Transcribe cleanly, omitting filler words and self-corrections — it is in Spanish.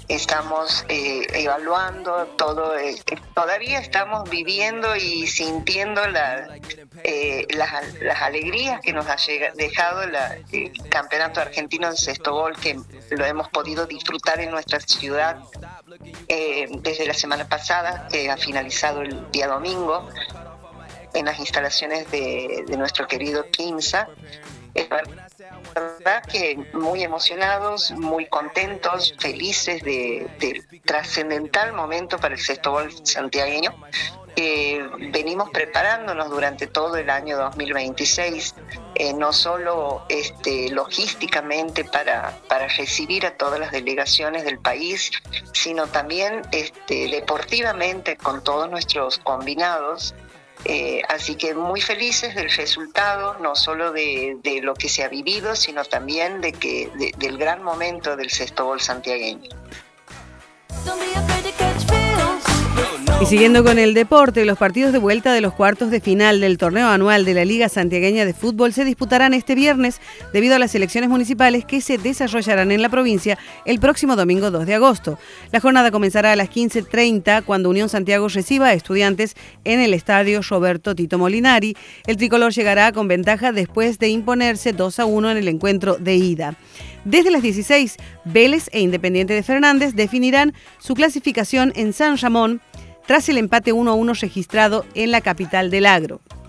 estamos evaluando todo, todavía estamos viviendo y sintiendo las alegrías que nos ha dejado el Campeonato Argentino de Sextobol, que lo hemos podido disfrutar en nuestra ciudad desde la semana pasada, que ha finalizado el día domingo en las instalaciones de nuestro querido Quimsa. La verdad que muy emocionados, muy contentos, felices del trascendental momento para el Sextobol santiagueño. Venimos preparándonos durante todo el año 2026, no solo logísticamente para recibir a todas las delegaciones del país, sino también deportivamente con todos nuestros combinados. Así que muy felices del resultado, no solo de lo que se ha vivido, sino también del gran momento del Sextobol santiagueño. Y siguiendo con el deporte, los partidos de vuelta de los cuartos de final del torneo anual de la Liga Santiagueña de Fútbol se disputarán este viernes debido a las elecciones municipales que se desarrollarán en la provincia el próximo domingo 2 de agosto. La jornada comenzará a las 15:30 cuando Unión Santiago reciba a Estudiantes en el estadio Roberto Tito Molinari. El tricolor llegará con ventaja después de imponerse 2-1 en el encuentro de ida. Desde las 16, Vélez e Independiente de Fernández definirán su clasificación en San Ramón tras el empate 1-1 registrado en la capital del Agro.